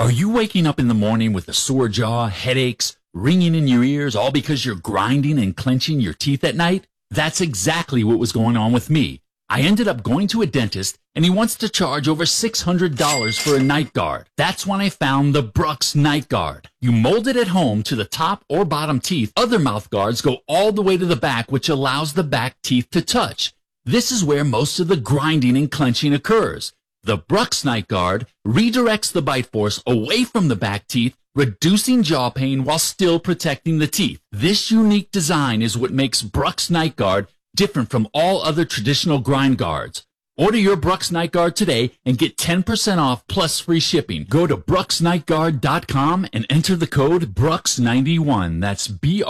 Are you waking up in the morning with a sore jaw, headaches, ringing in your ears, all because you're grinding and clenching your teeth at night? That's exactly what was going on with me. I ended up going to a dentist, and he wants to charge over $600 for a night guard. That's when I found the Brux Night Guard. You mold it at home to the top or bottom teeth. Other mouth guards go all the way to the back, which allows the back teeth to touch. This is where most of the grinding and clenching occurs. The Brux Night Guard redirects the bite force away from the back teeth, reducing jaw pain while still protecting the teeth. This unique design is what makes Brux Night Guard different from all other traditional grind guards. Order your Brux Night Guard today and get 10% off plus free shipping. Go to BruxNightGuard.com and enter the code BRUX91. That's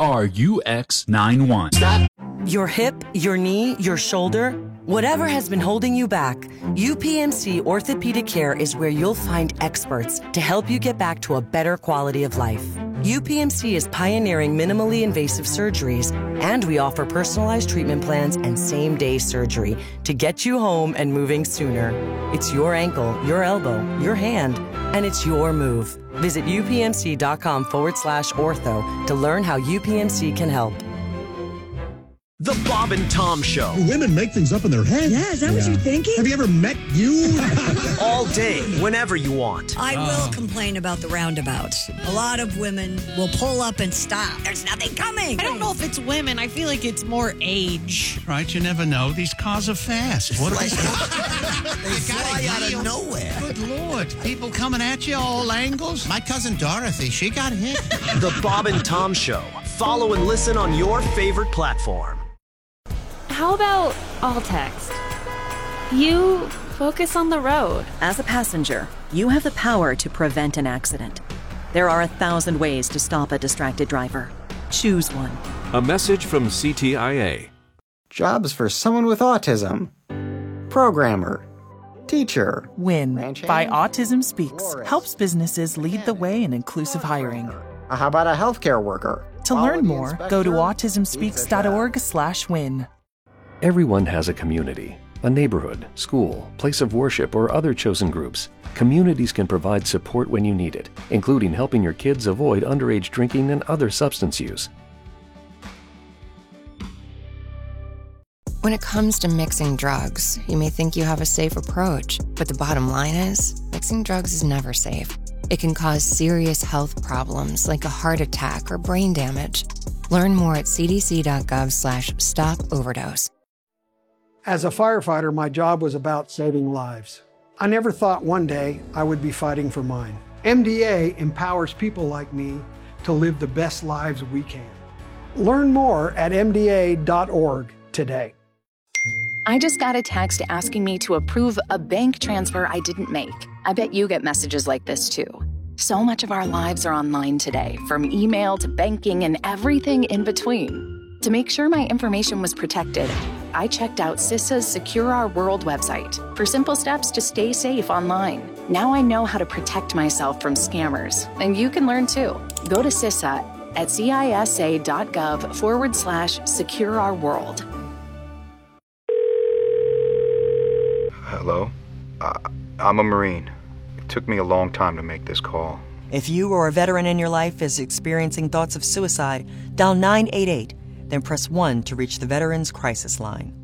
BRUX91. Stop. Your hip, your knee, your shoulder, whatever has been holding you back, UPMC Orthopedic Care is where you'll find experts to help you get back to a better quality of life. UPMC is pioneering minimally invasive surgeries, and we offer personalized treatment plans and same-day surgery to get you home and moving sooner. It's your ankle, your elbow, your hand, and it's your move. Visit upmc.com/ortho to learn how UPMC can help. The Bob and Tom Show. Do women make things up in their head? Yeah, is that what you're thinking? Have you ever met you? All day, whenever you want. I will complain about the roundabouts. A lot of women will pull up and stop. There's nothing coming. I don't know if it's women. I feel like it's more age. Right, you never know. These cars are fast. What They fly out of nowhere. Good Lord. People coming at you all angles. My cousin Dorothy, she got hit. The Bob and Tom Show. Follow and listen on your favorite platform. How about all text? You focus on the road. As a passenger, you have the power to prevent an accident. There are 1,000 ways to stop a distracted driver. Choose one. A message from CTIA. Jobs for someone with autism. Programmer. Teacher. WIN by Autism Speaks helps businesses lead the way in inclusive hiring. How about a healthcare worker? To learn more, go to autismspeaks.org/win. Everyone has a community, a neighborhood, school, place of worship, or other chosen groups. Communities can provide support when you need it, including helping your kids avoid underage drinking and other substance use. When it comes to mixing drugs, you may think you have a safe approach, but the bottom line is, mixing drugs is never safe. It can cause serious health problems like a heart attack or brain damage. Learn more at cdc.gov/stop-overdose. As a firefighter, my job was about saving lives. I never thought one day I would be fighting for mine. MDA empowers people like me to live the best lives we can. Learn more at mda.org today. I just got a text asking me to approve a bank transfer I didn't make. I bet you get messages like this too. So much of our lives are online today, from email to banking and everything in between. To make sure my information was protected, I checked out CISA's Secure Our World website for simple steps to stay safe online. Now I know how to protect myself from scammers, and you can learn too. Go to CISA at cisa.gov/Secure Our World. Hello? I'm a Marine. It took me a long time to make this call. If you or a veteran in your life is experiencing thoughts of suicide, dial 988, then press 1 to reach the Veterans Crisis Line.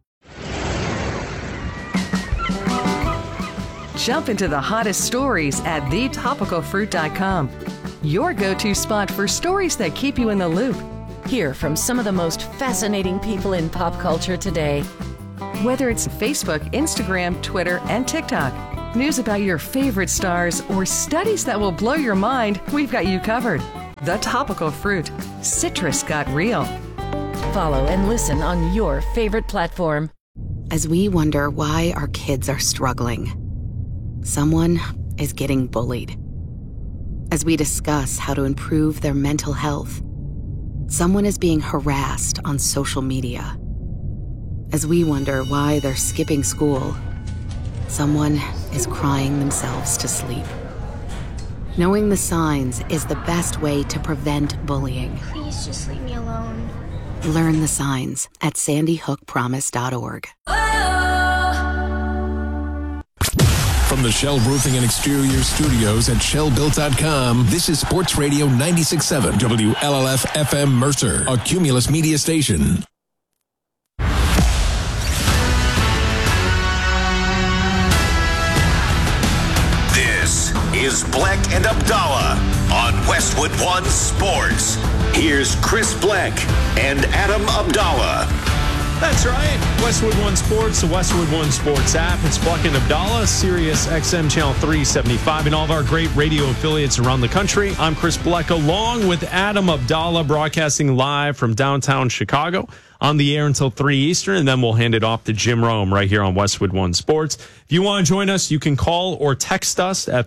Jump into the hottest stories at thetopicalfruit.com. Your go-to spot for stories that keep you in the loop. Hear from some of the most fascinating people in pop culture today. Whether it's Facebook, Instagram, Twitter, and TikTok, news about your favorite stars, or studies that will blow your mind, we've got you covered. The Topical Fruit. Citrus got real. Follow and listen on your favorite platform. As we wonder why our kids are struggling, someone is getting bullied. As we discuss how to improve their mental health, someone is being harassed on social media. As we wonder why they're skipping school, someone is crying themselves to sleep. Knowing the signs is the best way to prevent bullying. Please just leave me alone. Learn the signs at sandyhookpromise.org. From From the Shell Roofing and Exterior Studios at shellbuilt.com, this is Sports Radio 96.7 WLLF FM Mercer, a Cumulus media station. This is Bleck and Abdallah on Westwood One Sports. Here's Chris Bleck and Adam Abdallah. That's right. Westwood One Sports, the Westwood One Sports app. It's Bleck and Abdallah, Sirius XM Channel 375, and all of our great radio affiliates around the country. I'm Chris Bleck, along with Adam Abdallah, broadcasting live from downtown Chicago, on the air until 3 Eastern, and then we'll hand it off to Jim Rome right here on Westwood One Sports. If you want to join us, you can call or text us at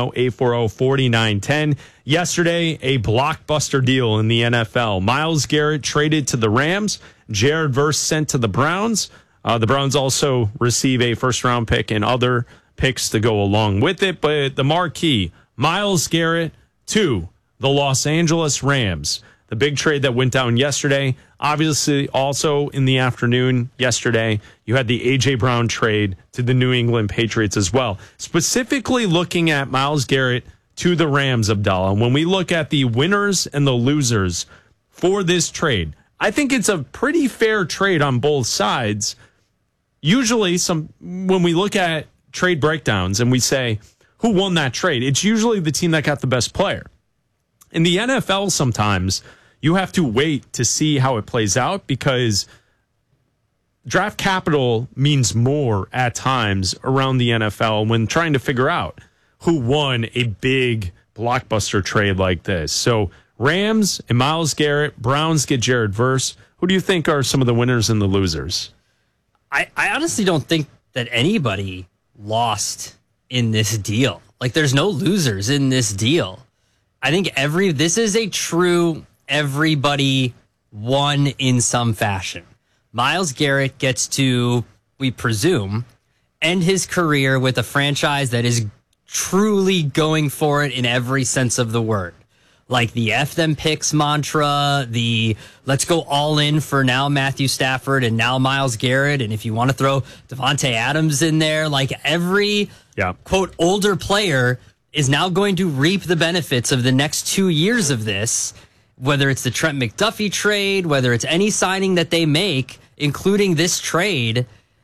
310-840-4910. Yesterday, a blockbuster deal in the NFL. Myles Garrett traded to the Rams. Jared Verse sent to the Browns. The Browns also receive a first-round pick and other picks to go along with it. But the marquee, Myles Garrett to the Los Angeles Rams. The big trade that went down yesterday. Obviously, also in the afternoon yesterday, you had the A.J. Brown trade to the New England Patriots as well. Specifically looking at Myles Garrett to the Rams, Abdallah. When we look at the winners and the losers for this trade, I think it's a pretty fair trade on both sides. Usually, when we look at trade breakdowns and we say, who won that trade? It's usually the team that got the best player. In the NFL, sometimes you have to wait to see how it plays out because draft capital means more at times around the NFL when trying to figure out who won a big blockbuster trade like this. So Rams and Myles Garrett, Browns get Jared Verse. Who do you think are some of the winners and the losers? I honestly don't think that anybody lost in this deal. Like, there's no losers in this deal. I think this is a true everybody won in some fashion. Myles Garrett gets to, we presume, end his career with a franchise that is truly going for it in every sense of the word. Like the F them picks mantra, the let's go all in for now Matthew Stafford and now Myles Garrett. And if you want to throw Devontae Adams in there, like every quote older player is now going to reap the benefits of the next 2 years of this, whether it's the Trent McDuffie trade, whether it's any signing that they make, including this trade.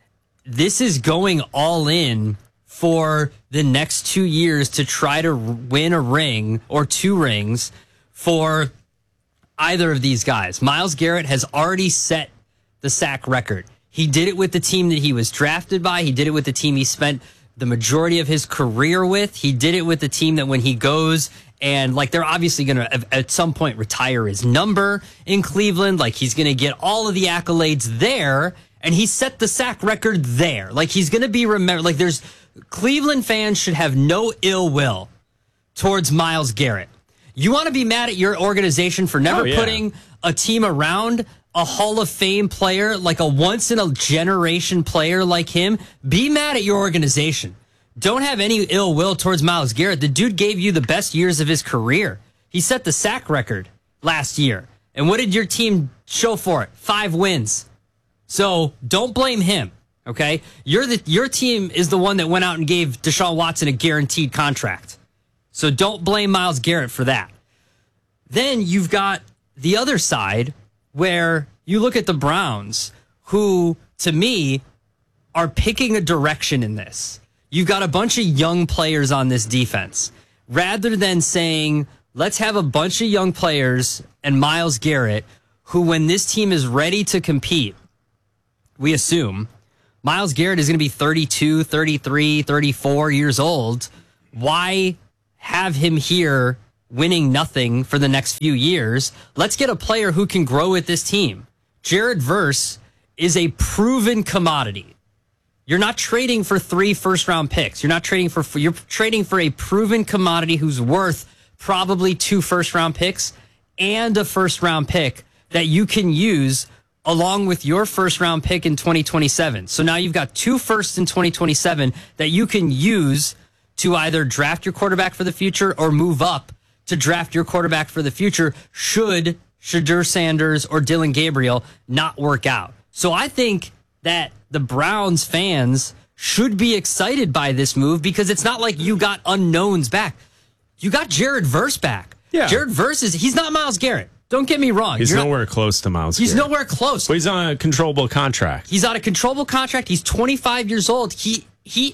This is going all in for the next 2 years to try to win a ring or 2 rings for either of these guys. Myles Garrett has already set the sack record. He did it with the team that he was drafted by. He did it with the team he spent the majority of his career with. He did it with the team that when he goes and like they're obviously going to at some point retire his number in Cleveland. Like he's going to get all of the accolades there and he set the sack record there. Like he's going to be remembered. Like Cleveland fans should have no ill will towards Myles Garrett. You want to be mad at your organization for never putting a team around a Hall of Fame player, like a once-in-a-generation player like him? Be mad at your organization. Don't have any ill will towards Myles Garrett. The dude gave you the best years of his career. He set the sack record last year. And what did your team show for it? 5 wins. So don't blame him. Okay, your team is the one that went out and gave Deshaun Watson a guaranteed contract. So don't blame Myles Garrett for that. Then you've got the other side where you look at the Browns, who, to me, are picking a direction in this. You've got a bunch of young players on this defense. Rather than saying, let's have a bunch of young players and Myles Garrett, who, when this team is ready to compete, we assume Myles Garrett is going to be 32, 33, 34 years old. Why have him here winning nothing for the next few years? Let's get a player who can grow with this team. Jared Verse is a proven commodity. You're not trading for 3 first-round picks. You're trading for a proven commodity who's worth probably 2 first-round picks and a first-round pick that you can use along with your first-round pick in 2027. So now you've got 2 firsts in 2027 that you can use to either draft your quarterback for the future or move up to draft your quarterback for the future should Shadur Sanders or Dylan Gabriel not work out. So I think that the Browns fans should be excited by this move because it's not like you got unknowns back. You got Jared Verse back. Yeah. Jared Verse he's not Myles Garrett. Don't get me wrong. He's nowhere close to Myles Garrett. He's nowhere close. But he's on a controllable contract. He's on a controllable contract. He's 25 years old. He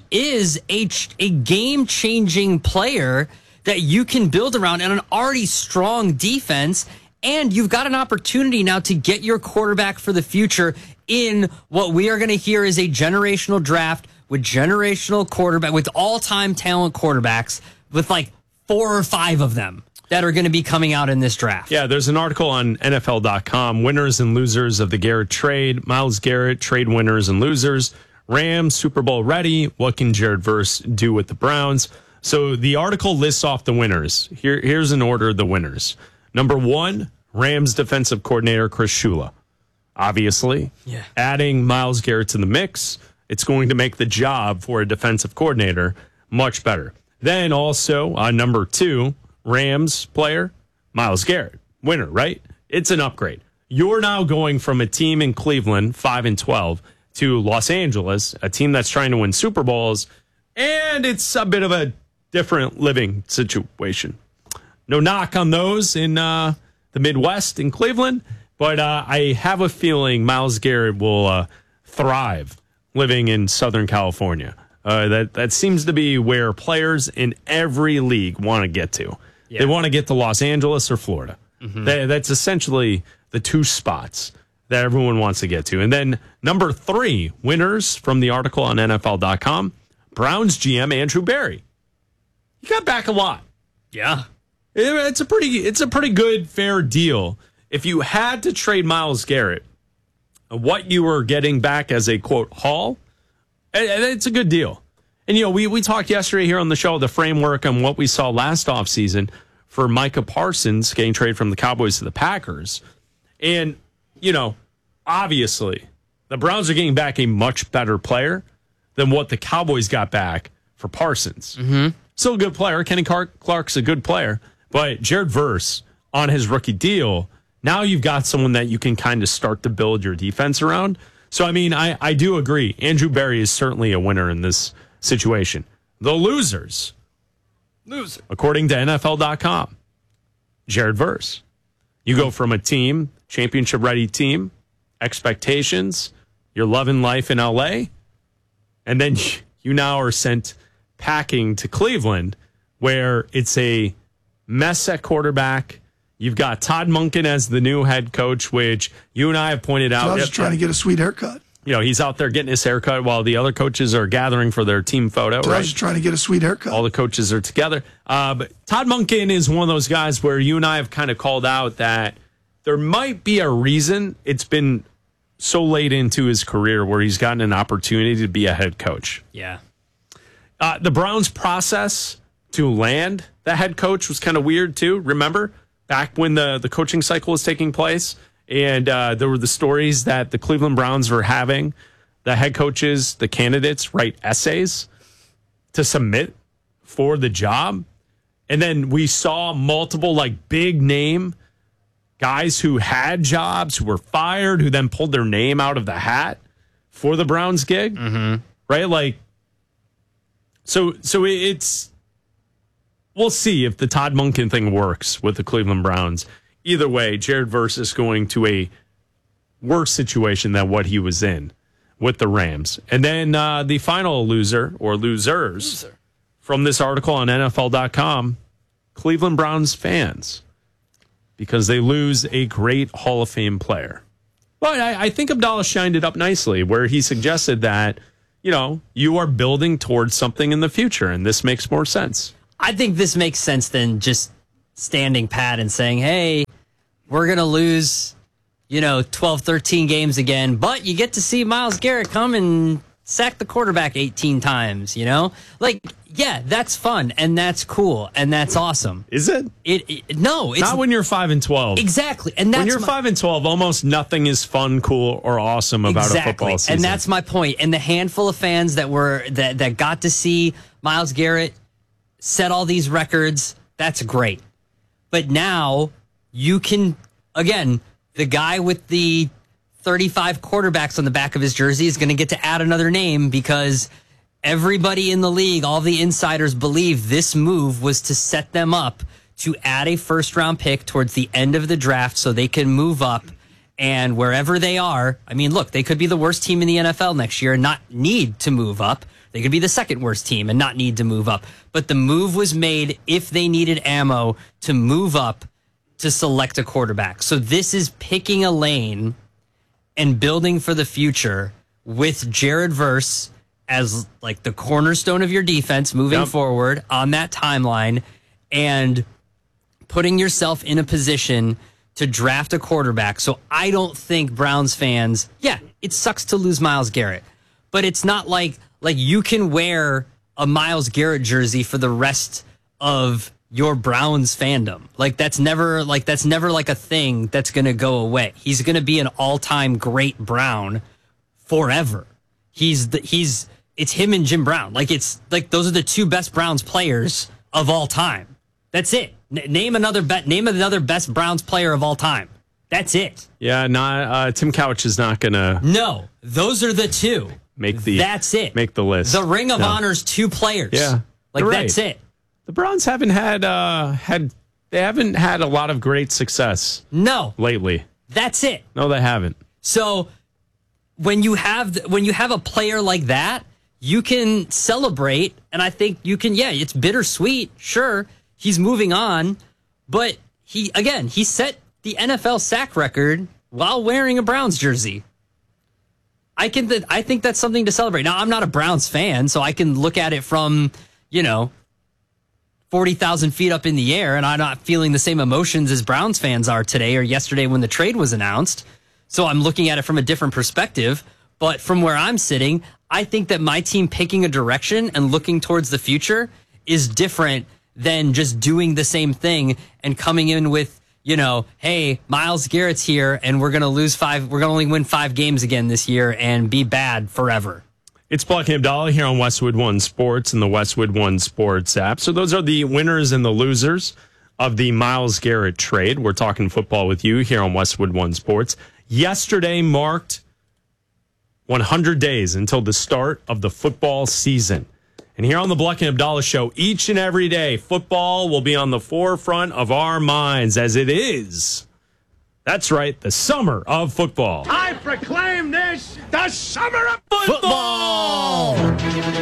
is a game-changing player that you can build around in an already strong defense, and you've got an opportunity now to get your quarterback for the future in what we are going to hear is a generational draft with generational quarterback, with all-time talent quarterbacks, with like 4 or 5 of them that are going to be coming out in this draft. Yeah, there's an article on NFL.com, winners and losers of the Garrett trade, Myles Garrett, trade winners and losers, Rams, Super Bowl ready, what can Jared Verse do with the Browns? So the article lists off the winners. Here's an order of the winners. Number 1, Rams defensive coordinator Chris Shula. Obviously, adding Myles Garrett to the mix, it's going to make the job for a defensive coordinator much better. Then also, number 2, Rams player, Myles Garrett. Winner, right? It's an upgrade. You're now going from a team in Cleveland, 5-12, to Los Angeles, a team that's trying to win Super Bowls, and it's a bit of a different living situation. No knock on those in the Midwest in Cleveland, but I have a feeling Myles Garrett will thrive living in Southern California. That seems to be where players in every league want to get to. Yeah. They want to get to Los Angeles or Florida. Mm-hmm. That's essentially the 2 spots that everyone wants to get to. And then number 3, winners from the article on NFL.com, Browns GM Andrew Berry. He got back a lot. Yeah. It's a pretty good, fair deal. If you had to trade Myles Garrett, what you were getting back as a, quote, haul, it's a good deal. And, we talked yesterday here on the show, the framework on what we saw last offseason for Micah Parsons getting traded from the Cowboys to the Packers. And, obviously, the Browns are getting back a much better player than what the Cowboys got back for Parsons. Mm-hmm. Still a good player. Kenny Clark's a good player. But Jared Verse, on his rookie deal, now you've got someone that you can kind of start to build your defense around. So, I do agree. Andrew Berry is certainly a winner in this situation. The losers, according to NFL.com, Jared Verse. You go from a team, championship-ready team, expectations, you're loving life in L.A., and then you now are sent packing to Cleveland, where it's a mess at quarterback. You've got Todd Monken as the new head coach, which you and I have pointed out. Todd's trying to get a sweet haircut. He's out there getting his haircut while the other coaches are gathering for their team photo. Todd's trying to get a sweet haircut. All the coaches are together. But Todd Monken is one of those guys where you and I have kind of called out that there might be a reason it's been so late into his career where he's gotten an opportunity to be a head coach. Yeah. The Browns' process to land the head coach was kind of weird, too. Remember, back when the coaching cycle was taking place, and there were the stories that the Cleveland Browns were having the head coaches, the candidates, write essays to submit for the job. And then we saw multiple, big name guys who had jobs, who were fired, who then pulled their name out of the hat for the Browns gig. Mm-hmm. Right? So it's, we'll see if the Todd Monken thing works with the Cleveland Browns. Either way, Jared Verse is going to a worse situation than what he was in with the Rams. And then the final loser, or losers, from this article on NFL.com, Cleveland Browns fans, because they lose a great Hall of Fame player. But I think Abdallah shined it up nicely, where he suggested that, you are building towards something in the future, and this makes more sense. I think this makes sense than just standing pat and saying, hey, we're going to lose, 12, 13 games again, but you get to see Myles Garrett come and sack the quarterback 18 times, yeah, that's fun and that's cool and that's awesome. Is it? No, it's not when you're 5-12. Exactly. And that's when you're 5-12, almost nothing is fun, cool, or awesome about a football season. And that's my point. And the handful of fans that got to see Myles Garrett set all these records, that's great. But now you can, again, the guy with the 35 quarterbacks on the back of his jersey is going to get to add another name because everybody in the league, all the insiders believe this move was to set them up to add a first-round pick towards the end of the draft so they can move up. And wherever they are, I mean, look, they could be the worst team in the NFL next year and not need to move up. They could be the second worst team and not need to move up. But the move was made if they needed ammo to move up to select a quarterback. So this is picking a lane and building for the future with Jared Verse as like the cornerstone of your defense moving forward on that timeline and putting yourself in a position to draft a quarterback. So I don't think Browns fans, it sucks to lose Myles Garrett, but it's not like you can wear a Myles Garrett jersey for the rest of your Browns fandom. That's never a thing that's going to go away. He's going to be an all-time great Brown forever. It's him and Jim Brown. Those are the two best Browns players of all time. That's it. Name another best Browns player of all time. That's it. Yeah, Tim Couch is not going to. No, those are the two. That's it. Make the list. The Ring of Honor's two players. Yeah, that's it. The Browns haven't had they haven't had a lot of great success. No, lately. That's it. No, they haven't. So when you have a player like that, you can celebrate, and I think you can. Yeah, it's bittersweet. Sure, he's moving on, but he set the NFL sack record while wearing a Browns jersey. I think that's something to celebrate. Now, I'm not a Browns fan, so I can look at it from 40,000 feet up in the air, and I'm not feeling the same emotions as Browns fans are today or yesterday when the trade was announced. So I'm looking at it from a different perspective. But from where I'm sitting, I think that my team picking a direction and looking towards the future is different than just doing the same thing and coming in with, hey, Myles Garrett's here and we're going to only win 5 games again this year and be bad forever. It's Black and Abdallah here on Westwood One Sports and the Westwood One Sports app. So those are the winners and the losers of the Myles Garrett trade. We're talking football with you here on Westwood One Sports. Yesterday marked 100 days until the start of the football season. And here on the Black and Abdallah Show, each and every day, football will be on the forefront of our minds as it is. That's right, the summer of football. I proclaim this the summer of football! What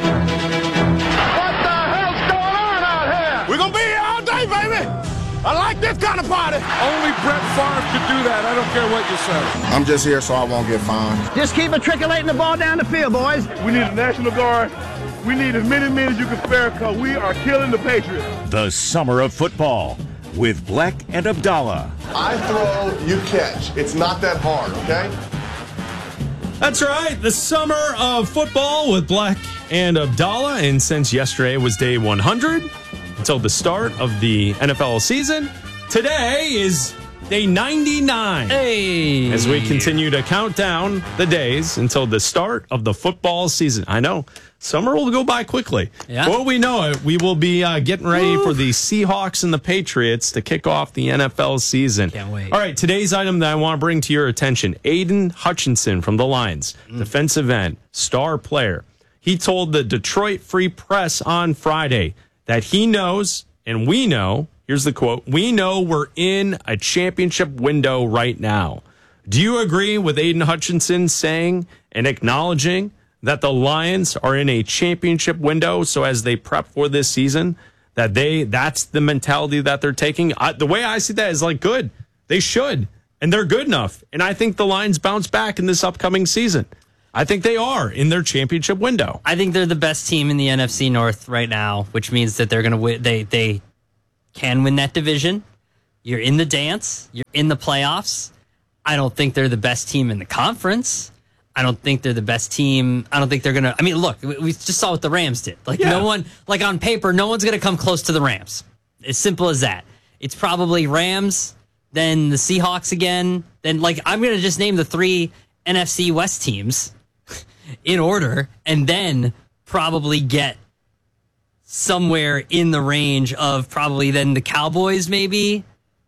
the hell's going on out here? We're going to be here all day, baby! I like this kind of party. Only Brett Favre could do that. I don't care what you say. I'm just here so I won't get fined. Just keep matriculating the ball down the field, boys. We need a National Guard. We need as many men as you can spare because we are killing the Patriots. The summer of football with Black and Abdallah. I throw, you catch. It's not that hard, okay? That's right, the summer of football with Black and Abdallah. And since yesterday was day 100 until the start of the NFL season, today is day 99. Hey! As we continue to count down the days until the start of the football season. I know. Summer will go by quickly. Yeah. Before we know it, we will be getting ready for the Seahawks and the Patriots to kick off the NFL season. Can't wait. All right, today's item that I want to bring to your attention, Aiden Hutchinson from the Lions, defensive end, star player. He told the Detroit Free Press on Friday that he knows, and we know, here's the quote, we know we're in a championship window right now. Do you agree with Aiden Hutchinson saying and acknowledging that the Lions are in a championship window, so as they prep for this season, that's the mentality that they're taking? The way I see that is good. They should, and they're good enough. And I think the Lions bounce back in this upcoming season. I think they are in their championship window. I think they're the best team in the NFC North right now, which means that they're going to win. They can win that division. You're in the dance. You're in the playoffs. I don't think they're the best team in the conference. I don't think they're the best team. I don't think they're going to. I mean, look, we just saw what the Rams did. No one, on paper, no one's going to come close to the Rams. As simple as that. It's probably Rams, then the Seahawks again. Then, I'm going to just name the 3 NFC West teams in order, and then probably get somewhere in the range of probably then the Cowboys, maybe.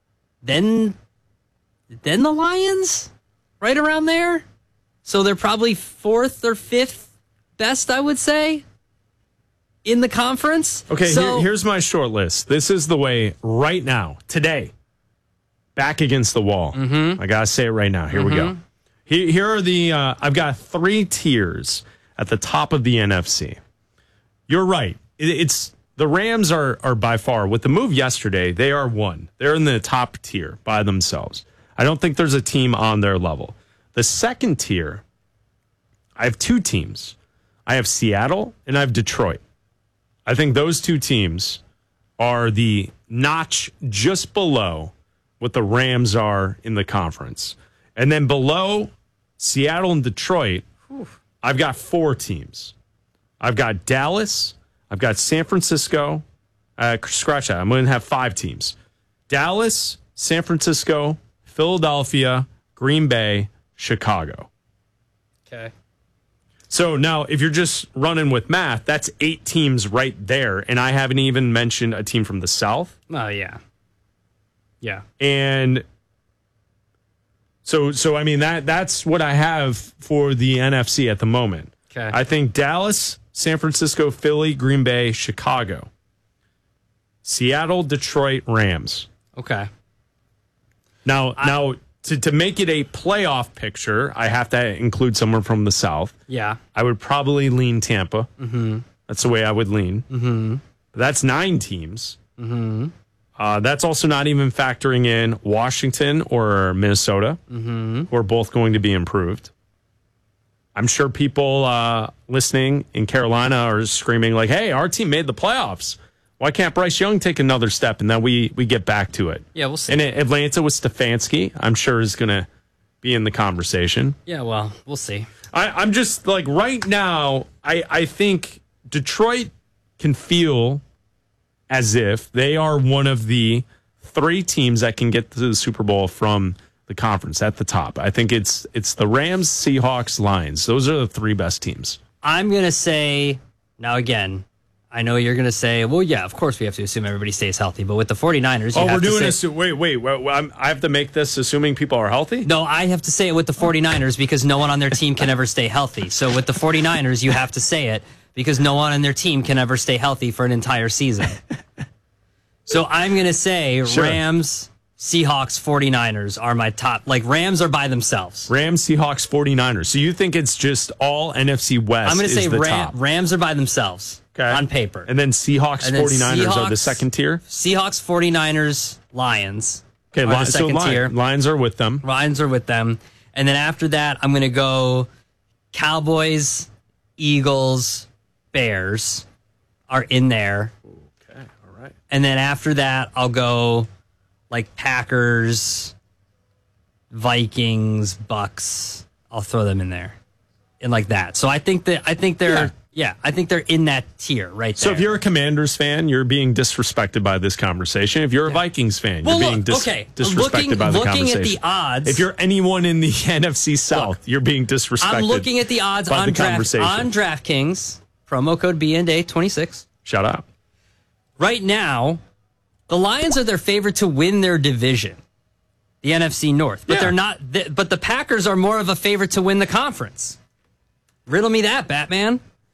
Then the Lions, right around there. So they're probably 4th or 5th best, I would say. in the conference. Okay, so, here's my short list. This is the way right now, today, back against the wall. I got to say it right now. Here we go. Here are the, I've got 3 tiers at the top of the NFC. You're right. It's the Rams are by far, with the move yesterday, they are 1. They're in the top tier by themselves. I don't think there's a team on their level. The second tier, I have 2 teams. I have Seattle and I have Detroit. I think those 2 teams are the notch just below what the Rams are in the conference. And then below Seattle and Detroit, I've got 4 teams. I've got Dallas. I've got San Francisco. Scratch that. I'm going to have 5 teams. Dallas, San Francisco, Philadelphia, Green Bay, Chicago. Okay. So now, if you're just running with math, that's 8 teams right there, and I haven't even mentioned a team from the South. Oh, yeah. Yeah. And so I mean, that's what I have for the NFC at the moment. Okay. I think Dallas, San Francisco, Philly, Green Bay, Chicago. Seattle, Detroit, Rams. Okay. Now, to make it a playoff picture, I have to include someone from the South. Yeah. I would probably lean Tampa. Mm-hmm. That's the way I would lean. Mm-hmm. But that's 9 teams. Mm-hmm. That's also not even factoring in Washington or Minnesota, who are both going to be improved. I'm sure people listening in Carolina are screaming like, hey, our team made the playoffs. Why can't Bryce Young take another step? And then we get back to it. Yeah, we'll see. And Atlanta with Stefanski, I'm sure is going to be in the conversation. Yeah, well, we'll see. I'm just like right now, I think Detroit can feel as if they are one of the 3 teams that can get to the Super Bowl from the conference at the top. I think it's the Rams, Seahawks, Lions. Those are the 3 best teams. I'm going to say, now again, I know you're going to say, well, yeah, of course we have to assume everybody stays healthy. But with the 49ers, we're doing this. Wait. I have to make this assuming people are healthy? No, I have to say it with the 49ers because no one on their team can ever stay healthy. So with the 49ers, you have to say it because no one on their team can ever stay healthy for an entire season. So I'm going to say Sure. Rams, Seahawks, 49ers are my top. Like, Rams are by themselves. Rams, Seahawks, 49ers. So you think it's just all NFC West? I'm going to say top. Rams are by themselves on paper. And then Seahawks, And then 49ers are the second tier? Seahawks, 49ers, Lions. Okay, are the second tier. Lions are with them. Lions are with them. And then after that, I'm going to go Cowboys, Eagles, Bears are in there. Okay, all right. And then after that, I'll go like Packers, Vikings, Bucks. I'll throw them in there, and like that. So I think they're I think they're in that tier right there. So if you're a Commanders fan, you're being disrespected by this conversation. If you're a Vikings fan, you're being disrespected by the conversation. Looking at the odds, if you're anyone in the NFC South, you're being disrespected. I'm looking at the odds by on the conversation. on DraftKings. Promo code BNDay26. Shout out. Right now, the Lions are their favorite to win their division, the NFC North. But they're not. But the Packers are more of a favorite to win the conference. Riddle me that, Batman.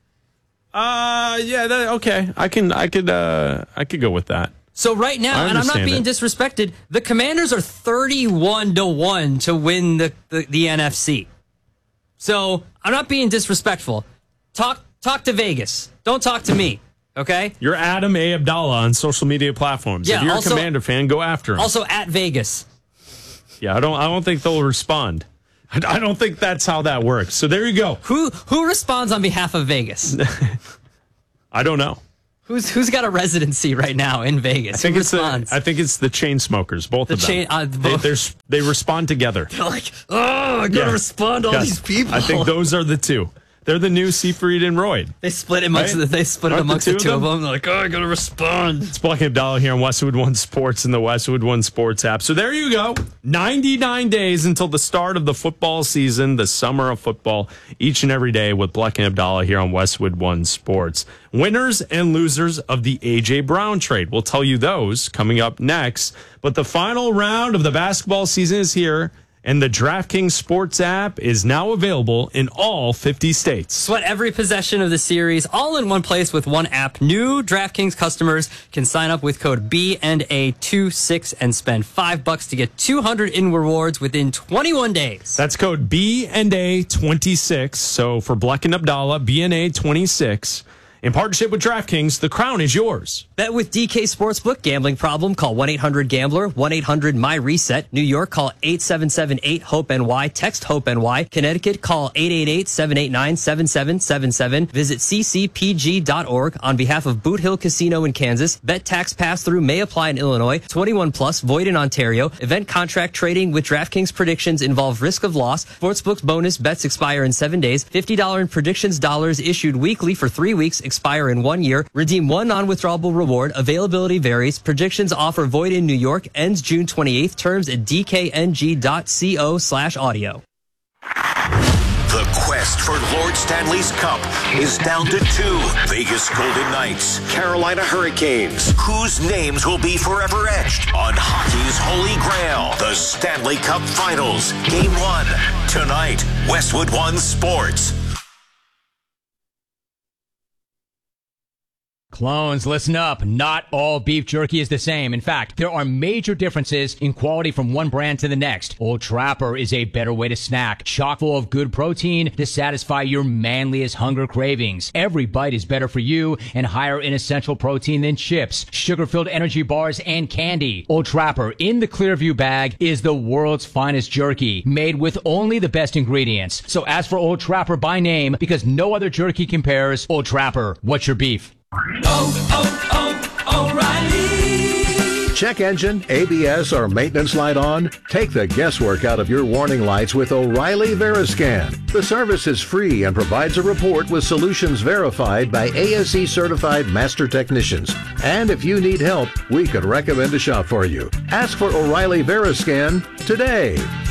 Okay. I could go with that. So right now, and I'm not being disrespected, the Commanders are 31-1 to win the NFC. So I'm not being disrespectful. Talk to Vegas. Don't talk to me. Okay? You're Adam A. Abdallah on social media platforms. Yeah, if you're also, a Commander fan, go after him. Also at Vegas. Yeah, I don't think they'll respond. I don't think that's how that works. So there you go. Who responds on behalf of Vegas? I don't know. Who's got a residency right now in Vegas? I think it's the chain smokers, both of them. They respond together. They're like, I gotta respond to all these people. I think those are the 2. They're the new Seyfried and Royd. They split it amongst the 2 of them. They're like, I gotta respond. It's Black and Abdallah here on Westwood One Sports and the Westwood One Sports app. So there you go. 99 days until the start of the football season, the summer of football, each and every day with Black and Abdallah here on Westwood One Sports. Winners and losers of the A.J. Brown trade. We'll tell you those coming up next. But the final round of the basketball season is here. And the DraftKings Sports app is now available in all 50 states. Sweat every possession of the series all in one place with one app. New DraftKings customers can sign up with code BNA26 and spend $5 to get $200 in rewards within 21 days. That's code BNA26. So for Bleck and Abdallah, BNA26. In partnership with DraftKings, the crown is yours. Bet with DK Sportsbook. Gambling problem? Call 1-800-GAMBLER, 1-800-MY-RESET. New York, call 877-8-HOPE-NY. Text HOPE-NY. Connecticut, call 888-789-7777. Visit ccpg.org. On behalf of Boot Hill Casino in Kansas, bet tax pass-through may apply in Illinois. 21 plus, void in Ontario. Event contract trading with DraftKings predictions involve risk of loss. Sportsbook's bonus bets expire in 7 days. $50 in predictions dollars issued weekly for 3 weeks. Expire in 1 year. Redeem one non-withdrawable reward. Availability varies. Predictions offer void in New York. Ends June 28th. Terms at dkng.co/audio. The quest for Lord Stanley's Cup is down to 2. Vegas Golden Knights, Carolina Hurricanes. Whose names will be forever etched on hockey's holy grail? The Stanley Cup Finals. Game 1. Tonight, Westwood One Sports. Clones, listen up. Not all beef jerky is the same. In fact, there are major differences in quality from one brand to the next. Old Trapper is a better way to snack, chock full of good protein to satisfy your manliest hunger cravings. Every bite is better for you and higher in essential protein than chips, sugar-filled energy bars, and candy. Old Trapper in the Clearview bag is the world's finest jerky, made with only the best ingredients. So ask for Old Trapper by name because no other jerky compares. Old Trapper, what's your beef? O'Reilly. Check engine, ABS, or maintenance light on? Take the guesswork out of your warning lights with O'Reilly Veriscan. The service is free and provides a report with solutions verified by ASE certified master technicians. And if you need help, we could recommend a shop for you. Ask for O'Reilly Veriscan today.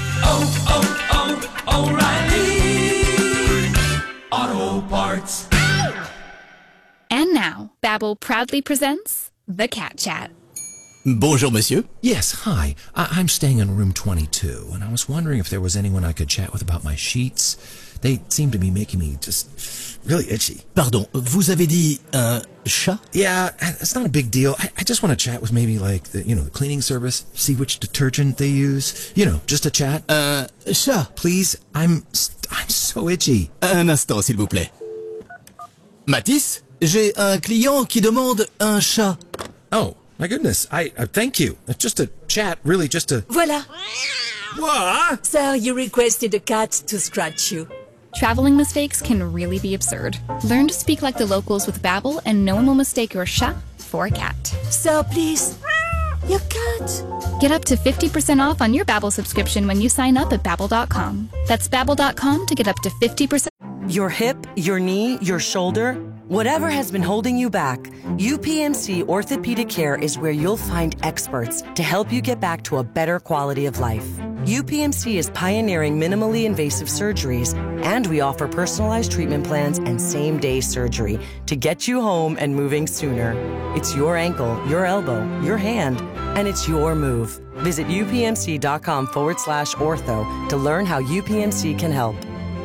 O'Reilly Auto Parts. And now, Babbel proudly presents The Cat Chat. Bonjour, monsieur. Yes, hi. I'm staying in room 22, and I was wondering if there was anyone I could chat with about my sheets. They seem to be making me just really itchy. Pardon, vous avez dit un chat? Yeah, it's not a big deal. I just want to chat with maybe like the cleaning service, see which detergent they use. Just a chat. Chat. Please, I'm so itchy. Un instant, s'il vous plaît. Mathis? J'ai un client qui demande un chat. Oh, my goodness. I thank you. Just a chat, really, just a... Voilà. What? Sir, you requested a cat to scratch you. Traveling mistakes can really be absurd. Learn to speak like the locals with Babbel, and no one will mistake your chat for a cat. Sir, please. Your cat. Get up to 50% off on your Babbel subscription when you sign up at Babbel.com. That's Babbel.com to get up to 50%. Your hip, your knee, your shoulder, whatever has been holding you back, UPMC Orthopedic Care is where you'll find experts to help you get back to a better quality of life. UPMC is pioneering minimally invasive surgeries, and we offer personalized treatment plans and same-day surgery to get you home and moving sooner. It's your ankle, your elbow, your hand, and it's your move. Visit upmc.com/ortho to learn how UPMC can help.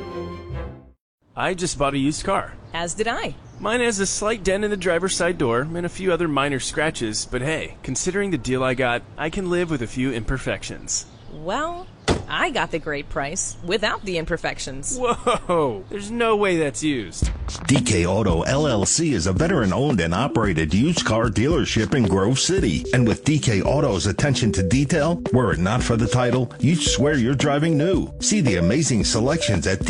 I just bought a used car. As did I. Mine has a slight dent in the driver's side door and a few other minor scratches, but hey, considering the deal I got, I can live with a few imperfections. Well, I got the great price without the imperfections. Whoa, there's no way that's used. DK Auto LLC is a veteran-owned and operated used car dealership in Grove City. And with DK Auto's attention to detail, were it not for the title, you'd swear you're driving new. See the amazing selections at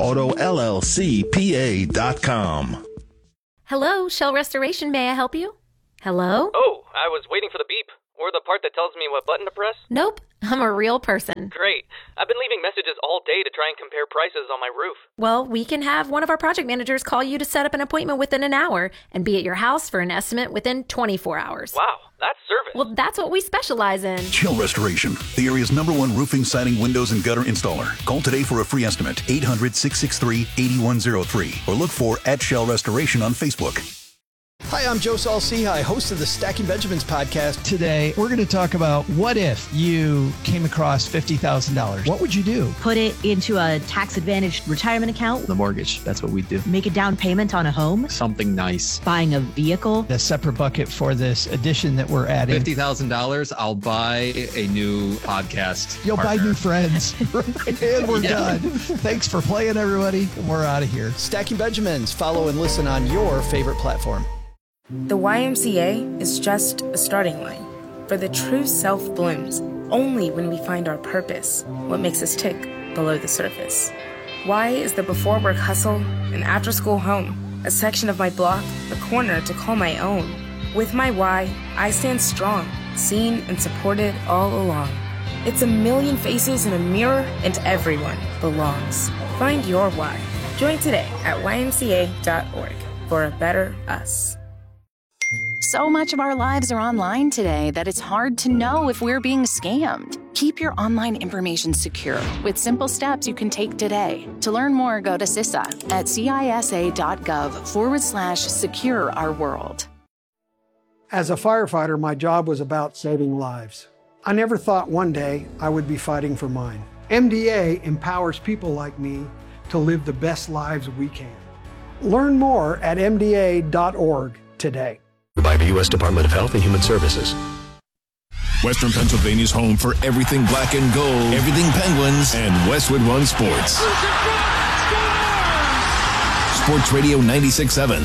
DKAutoLLCPA.com. Hello, Shell Restoration. May I help you? Hello? Oh, I was waiting for the beep. Or the part that tells me what button to press? Nope, I'm a real person. Great. I've been leaving messages all day to try and compare prices on my roof. Well, we can have one of our project managers call you to set up an appointment within an hour and be at your house for an estimate within 24 hours. Wow, that's service. Well, that's what we specialize in. Shell Restoration, the area's #1 roofing, siding, windows, and gutter installer. Call today for a free estimate, 800-663-8103, or look for @Shell Restoration on Facebook. Hi, I'm Joe Saul-Sehy, host of the Stacking Benjamins podcast. Today, we're going to talk about what if you came across $50,000. What would you do? Put it into a tax-advantaged retirement account. The mortgage, that's what we do. Make a down payment on a home. Something nice. Buying a vehicle. A separate bucket for this addition that we're adding. $50,000, I'll buy a new podcast. You'll partner. buy new friends. And we're done. Thanks for playing, everybody. We're out of here. Stacking Benjamins. Follow and listen on your favorite platform. The YMCA is just a starting line, for the true self blooms only when we find our purpose, what makes us tick below the surface. Y is the before work hustle, an after school home, a section of my block, a corner to call my own. With my Y, I stand strong, seen and supported all along. It's a million faces in a mirror, and everyone belongs. Find your Y. Join today at ymca.org for a better us. So much of our lives are online today that it's hard to know if we're being scammed. Keep your online information secure with simple steps you can take today. To learn more, go to CISA at cisa.gov/secure our world. As a firefighter, my job was about saving lives. I never thought one day I would be fighting for mine. MDA empowers people like me to live the best lives we can. Learn more at mda.org today. By the U.S. Department of Health and Human Services. Western Pennsylvania's home for everything black and gold, everything Penguins, and Westwood One Sports. Sports Radio 96.7.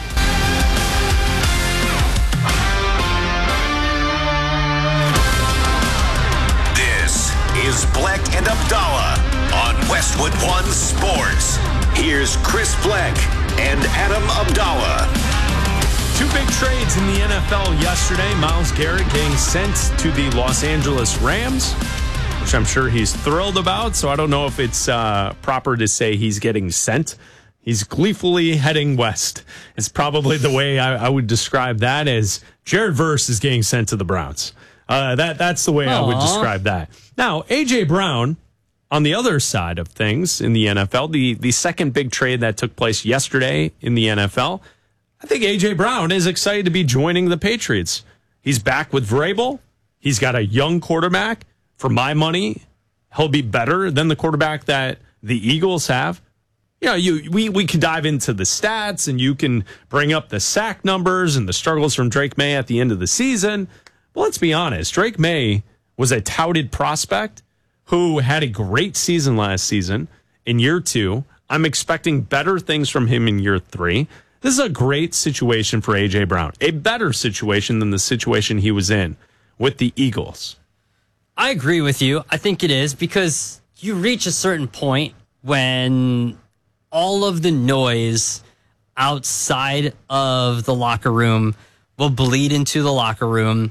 This is Bleck and Abdallah on Westwood One Sports. Here's Chris Bleck and Adam Abdallah. Two big trades in the NFL yesterday. Myles Garrett getting sent to the Los Angeles Rams, which I'm sure he's thrilled about. So I don't know if it's proper to say he's getting sent. He's gleefully heading west. It's probably the way I would describe that, as Jared Verse is getting sent to the Browns. That's the way I would describe that. Now, A.J. Brown, on the other side of things in the NFL, the second big trade that took place yesterday in the NFL, I think A.J. Brown is excited to be joining the Patriots. He's back with Vrabel. He's got a young quarterback. For my money, he'll be better than the quarterback that the Eagles have. You know, we can dive into the stats, and you can bring up the sack numbers and the struggles from Drake May at the end of the season. But let's be honest, Drake May was a touted prospect who had a great season last season. In year 2, I'm expecting better things from him in year 3. This is a great situation for A.J. Brown, a better situation than the situation he was in with the Eagles. I agree with you. I think it is, because you reach a certain point when all of the noise outside of the locker room will bleed into the locker room,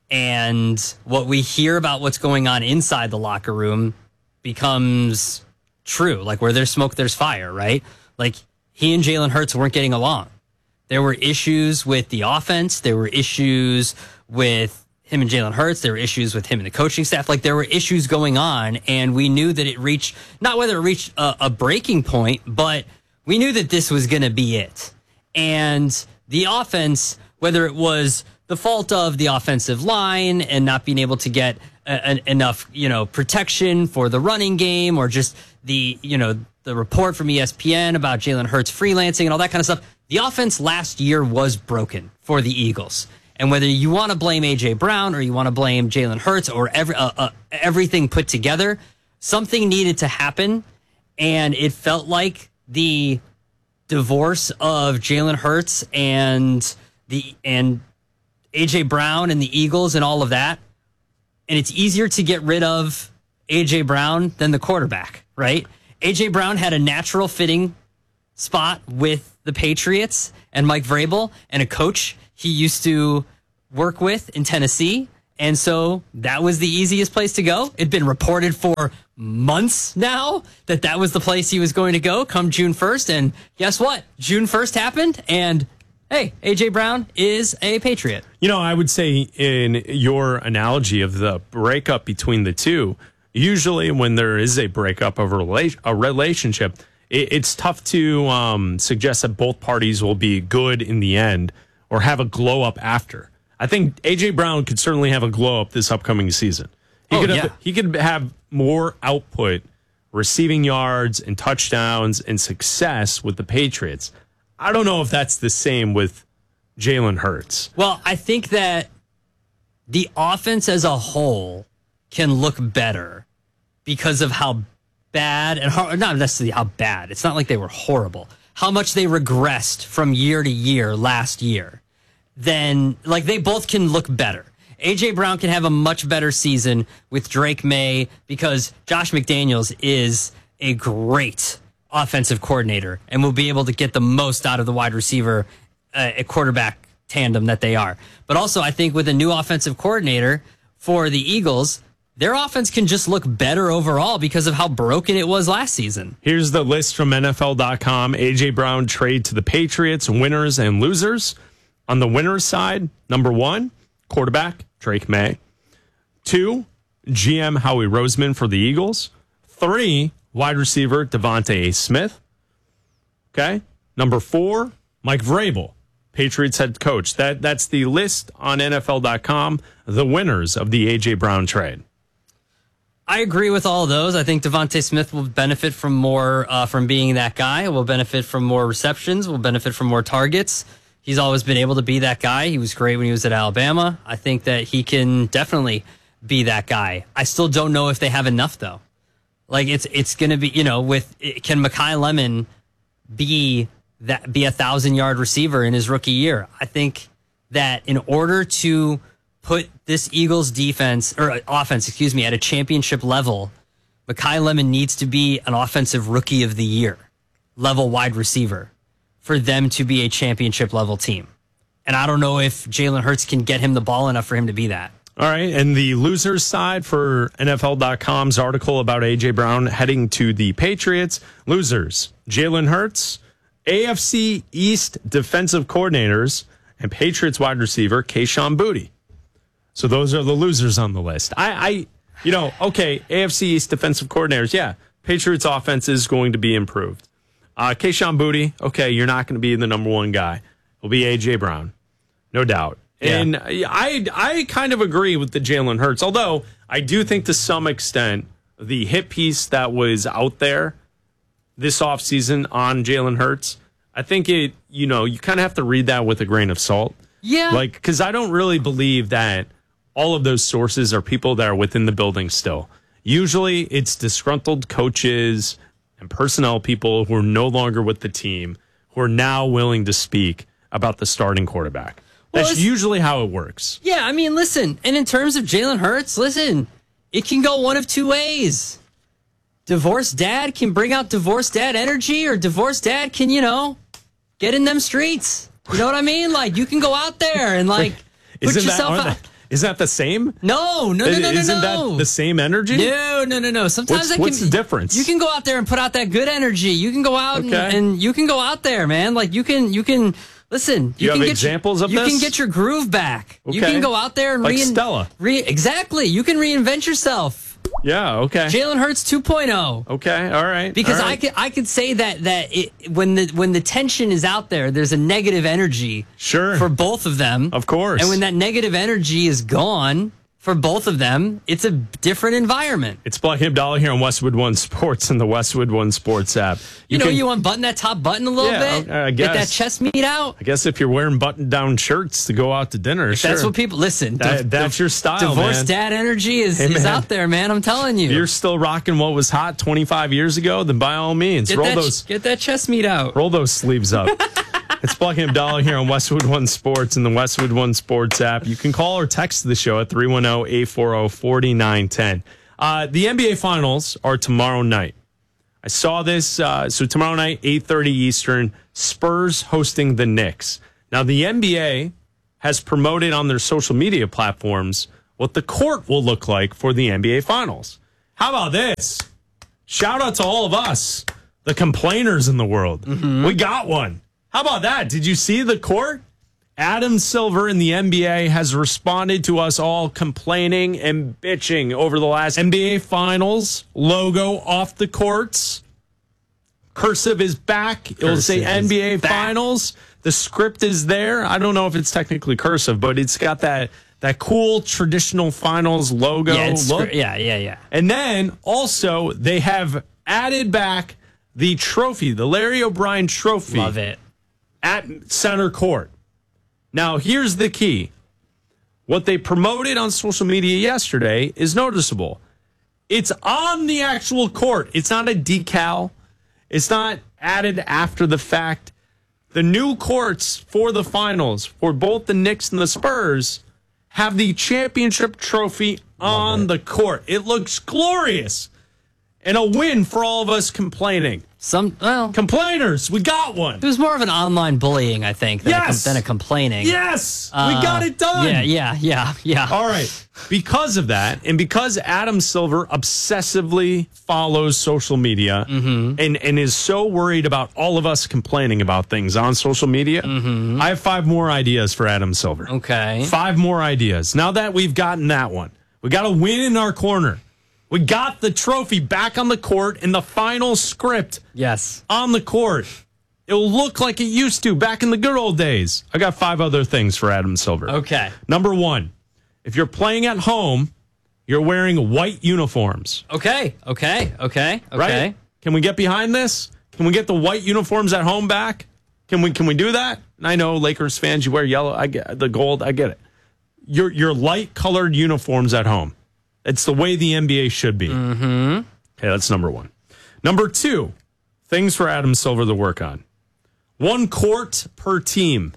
and what we hear about what's going on inside the locker room becomes true. Like, where there's smoke, there's fire, right? Like, he and Jalen Hurts weren't getting along. There were issues with the offense. There were issues with him and Jalen Hurts. There were issues with him and the coaching staff. Like, there were issues going on, and we knew that it reached, not whether it reached a breaking point, but we knew that this was going to be it. And the offense, whether it was the fault of the offensive line and not being able to get enough, protection for the running game, or just the report from ESPN about Jalen Hurts freelancing and all that kind of stuff. The offense last year was broken for the Eagles. And whether you want to blame A.J. Brown or you want to blame Jalen Hurts or everything put together, something needed to happen. And it felt like the divorce of Jalen Hurts and A.J. Brown and the Eagles and all of that. And it's easier to get rid of A.J. Brown than the quarterback, right? A.J. Brown had a natural fitting spot with the Patriots and Mike Vrabel, and a coach he used to work with in Tennessee. And so that was the easiest place to go. It'd been reported for months now that was the place he was going to go come June 1st. And guess what? June 1st happened, and hey, A.J. Brown is a Patriot. I would say, in your analogy of the breakup between the two, usually when there is a breakup of a relationship, it's tough to suggest that both parties will be good in the end or have a glow up after. I think A.J. Brown could certainly have a glow up this upcoming season. He could have more output, receiving yards and touchdowns and success with the Patriots. I don't know if that's the same with Jalen Hurts. Well, I think that the offense as a whole can look better because of how bad, and not necessarily how bad, it's not like they were horrible, how much they regressed from year to year last year. Then, like, they both can look better. A.J. Brown can have a much better season with Drake May because Josh McDaniels is a great offensive coordinator and will be able to get the most out of the wide receiver a quarterback tandem that they are. But also, I think with a new offensive coordinator for the Eagles, their offense can just look better overall because of how broken it was last season. Here's the list from NFL.com. A.J. Brown trade to the Patriots, winners and losers. On the winners side, number 1, quarterback, Drake May. 2, GM Howie Roseman for the Eagles. 3, wide receiver Devontae Smith. Okay. Number 4, Mike Vrabel, Patriots head coach. That's the list on NFL.com, the winners of the A.J. Brown trade. I agree with all of those. I think Devontae Smith will benefit from more, from being that guy, will benefit from more receptions, will benefit from more targets. He's always been able to be that guy. He was great when he was at Alabama. I think that he can definitely be that guy. I still don't know if they have enough, though. Like, it's going to be, can Mekhi Lemon be a 1,000-yard receiver in his rookie year? I think that in order to put this Eagles offense, at a championship level, Mekhi Lemon needs to be an offensive rookie of the year level wide receiver for them to be a championship level team. And I don't know if Jalen Hurts can get him the ball enough for him to be that. All right. And the losers side for NFL.com's article about A.J. Brown heading to the Patriots. Losers, Jalen Hurts, AFC East defensive coordinators, and Patriots wide receiver Kayshon Boutte. So those are the losers on the list. Okay, AFC East defensive coordinators. Yeah, Patriots offense is going to be improved. Kayshon Boutte, okay, you're not going to be the number 1 guy. It'll be A.J. Brown, no doubt. Yeah. And I kind of agree with the Jalen Hurts, although I do think to some extent the hit piece that was out there this offseason on Jalen Hurts, I think you kind of have to read that with a grain of salt. Yeah. Like, because I don't really believe that all of those sources are people that are within the building still. Usually it's disgruntled coaches and personnel people who are no longer with the team, who are now willing to speak about the starting quarterback. That's usually how it works. Yeah, I mean, listen, and in terms of Jalen Hurts, listen, it can go one of two ways. Divorced dad can bring out divorced dad energy, or divorced dad can, get in them streets. You know what I mean? Like, you can go out there and, like, put yourself out. Isn't that the same? No. Isn't that the same energy? No. Sometimes what's the difference? You can go out there and put out that good energy. You can go out and you can go out there, man. Like, you can listen. You have examples of this? You can get your groove back. Okay. You can go out there and Stella. Exactly. You can reinvent yourself. Yeah, okay. Jalen Hurts 2.0. Okay, all right. Because I could say that when the tension is out there, there's a negative energy for both of them. Of course. And when that negative energy is gone for both of them, it's a different environment. It's Black Abdallah here on Westwood One Sports and the Westwood One Sports app. You unbutton that top button a little bit? I guess. Get that chest meat out? I guess if you're wearing button-down shirts to go out to dinner, That's what people... Listen. That's your style, Divorced dad energy is out there, man. I'm telling you. If you're still rocking what was hot 25 years ago, then by all means, get that chest meat out. Roll those sleeves up. It's Black Abdallah here on Westwood One Sports and the Westwood One Sports app. You can call or text the show at 310-840-4910. The NBA Finals are tomorrow night. I saw this. So tomorrow night, 8:30 Eastern, Spurs hosting the Knicks. Now, the NBA has promoted on their social media platforms what the court will look like for the NBA Finals. How about this? Shout out to all of us, the complainers in the world. Mm-hmm. We got one. How about that? Did you see the court? Adam Silver in the NBA has responded to us all complaining and bitching over the last NBA Finals logo off the courts. Cursive is back. It will say NBA Finals. The script is there. I don't know if it's technically cursive, but it's got that cool traditional finals logo look. Yeah. And then also they have added back the trophy, the Larry O'Brien trophy. Love it. At center court. Now, here's the key. What they promoted on social media yesterday is noticeable. It's on the actual court. It's not a decal. It's not added after the fact. The new courts for the finals for both the Knicks and the Spurs have the championship trophy on the court. It looks glorious. And a win for all of us complaining. Complainers, we got one. It was more of an online bullying, I think, than a complaining. Yes, we got it done. Yeah. All right. Because of that, and because Adam Silver obsessively follows social media and is so worried about all of us complaining about things on social media, I have 5 more ideas for Adam Silver. Okay. 5 more ideas. Now that we've gotten that one, we got a win in our corner. We got the trophy back on the court in the final script. Yes. On the court. It will look like it used to back in the good old days. I got 5 other things for Adam Silver. Okay. Number 1, if you're playing at home, you're wearing white uniforms. Okay. Right? Can we get behind this? Can we get the white uniforms at home back? Can we do that? And I know Lakers fans, you wear yellow. I get the gold. I get it. Your light colored uniforms at home. It's the way the NBA should be. Okay, that's number 1. Number 2, things for Adam Silver to work on. 1 court per team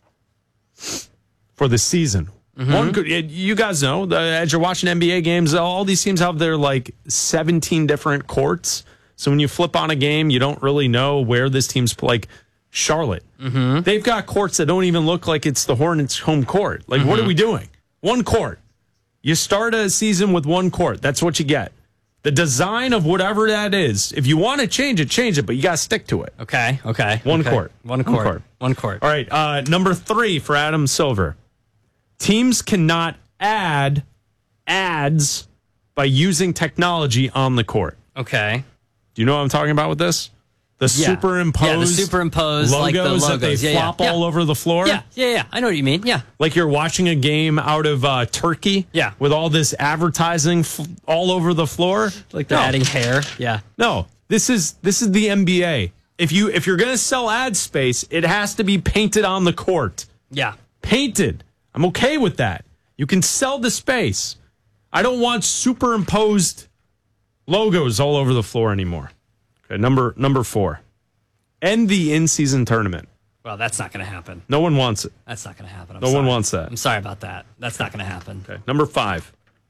for the season. You guys know, as you're watching NBA games, all these teams have their 17 different courts. So when you flip on a game, you don't really know where this team's like Charlotte. They've got courts that don't even look like it's the Hornets' home court. What are we doing? 1 court. You start a season with 1 court. That's what you get. The design of whatever that is, if you want to change it, but you got to stick to it. Okay. 1 court. 1 court. 1 court. All right. Number 3 for Adam Silver. Teams cannot add ads by using technology on the court. Okay. Do you know what I'm talking about with this? The superimposed logos that they flop all over the floor. Yeah. I know what you mean. Yeah. Like you're watching a game out of Turkey. Yeah. With all this advertising all over the floor. Like they're adding hair. Yeah. No. This is the NBA. If you're going to sell ad space, it has to be painted on the court. Yeah. Painted. I'm okay with that. You can sell the space. I don't want superimposed logos all over the floor anymore. Okay, number 4. End the in-season tournament. Well, that's not going to happen. No one wants it. That's not going to happen. No one wants that. I'm sorry about that. That's not going to happen. Okay. Number 5.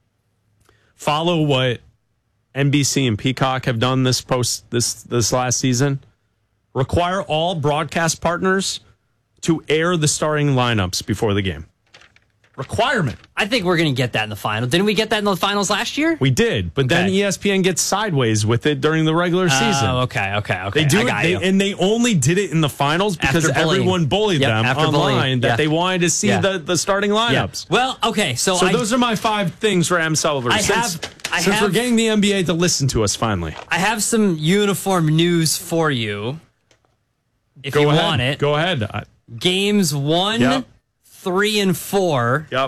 Follow what NBC and Peacock have done this last season. Require all broadcast partners to air the starting lineups before the game. Requirement. I think we're going to get that in the final. Didn't we get that in the finals last year? We did, but then ESPN gets sideways with it during the regular season. Okay. They do it, and they only did it in the finals because everyone bullied them online that they wanted to see the starting lineups. Yeah. Well, okay, so those are my 5 things for Adam Silver. Since we're getting the NBA to listen to us finally. I have some uniform news for you. If you want it. Go ahead. Games 1, 3, and 4. Yep.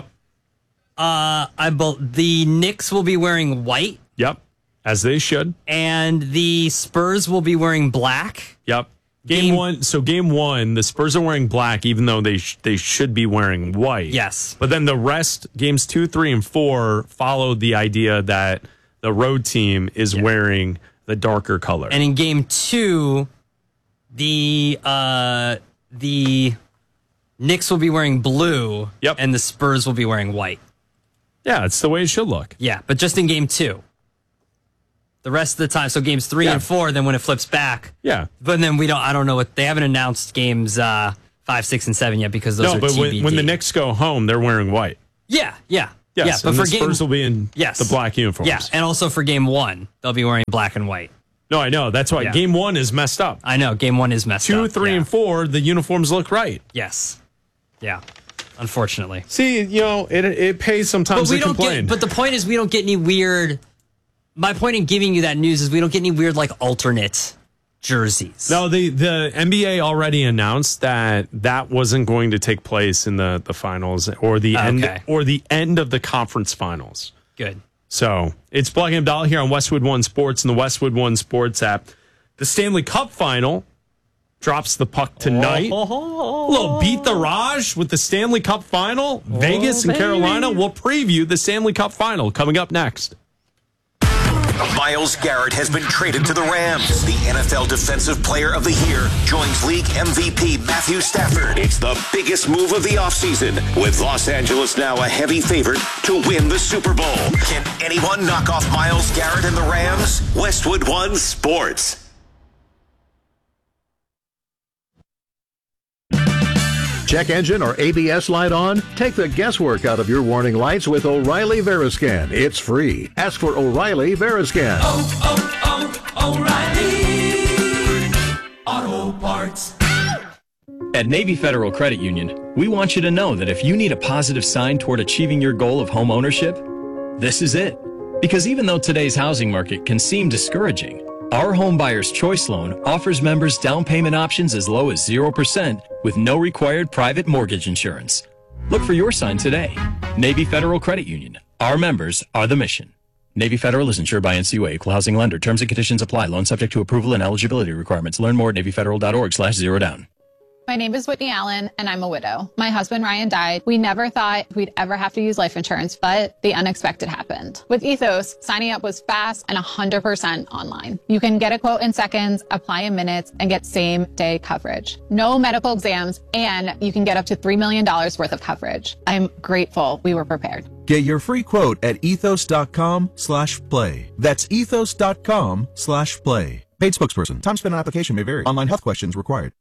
The Knicks will be wearing white. Yep. As they should. And the Spurs will be wearing black. Yep. Game 1. So game 1, the Spurs are wearing black, even though they should be wearing white. Yes. But then the rest, games 2, 3, and 4, followed the idea that the road team is wearing the darker color. And in game 2, the Knicks will be wearing blue. Yep. And the Spurs will be wearing white. Yeah, it's the way it should look. Yeah, but just in game 2. The rest of the time, so games 3 and 4, then when it flips back. Yeah. But then I don't know what, they haven't announced games 5, 6, and 7 yet because those are TBD. When the Knicks go home, they're wearing white. Yeah. Yes, but and for the Spurs will be in the black uniforms. Yeah, and also for game 1, they'll be wearing black and white. No, I know. That's why game 1 is messed up. I know. Game 1 is messed up. 2, 3, and 4, the uniforms look right. Yes. Yeah. Unfortunately. See, it pays sometimes to complain. But the point is we don't get any weird... My point in giving you that news is we don't get any weird, alternate jerseys. No, the NBA already announced that wasn't going to take place in the finals or the end of the conference finals. Good. So it's Black and Abdallah here on Westwood One Sports and the Westwood One Sports app. The Stanley Cup final drops the puck tonight. A little beat the Raj with the Stanley Cup final. Vegas and Carolina will preview the Stanley Cup final coming up next. Myles Garrett has been traded to the Rams. The NFL Defensive Player of the Year joins league MVP Matthew Stafford. It's the biggest move of the offseason, with Los Angeles now a heavy favorite to win the Super Bowl. Can anyone knock off Myles Garrett and the Rams? Westwood One Sports. Check engine or ABS light on? Take the guesswork out of your warning lights with O'Reilly Veriscan. It's free. Ask for O'Reilly Veriscan. O'Reilly Auto Parts. At Navy Federal Credit Union, we want you to know that if you need a positive sign toward achieving your goal of home ownership, this is it. Because even though today's housing market can seem discouraging, our Home Buyer's Choice Loan offers members down payment options as low as 0% with no required private mortgage insurance. Look for your sign today. Navy Federal Credit Union. Our members are the mission. Navy Federal is insured by NCUA, Equal Housing Lender. Terms and conditions apply. Loan subject to approval and eligibility requirements. Learn more at NavyFederal.org/zerodown. My name is Whitney Allen, and I'm a widow. My husband, Ryan, died. We never thought we'd ever have to use life insurance, but the unexpected happened. With Ethos, signing up was fast and 100% online. You can get a quote in seconds, apply in minutes, and get same-day coverage. No medical exams, and you can get up to $3 million worth of coverage. I'm grateful we were prepared. Get your free quote at ethos.com/play. That's ethos.com/play. Paid spokesperson. Time spent on application may vary. Online health questions required.